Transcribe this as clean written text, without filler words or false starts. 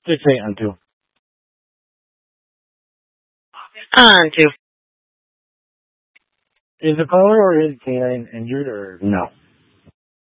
Just say unto. Unto. Is the caller or his canine injured or no?